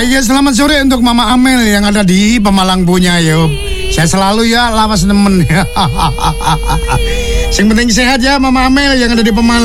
Iya, selamat sore untuk Mama Amel yang ada di Pemalang punya yo. Saya selalu ya lawas nemen. Yang penting sehat ya Mama Amel yang ada di Pemalang.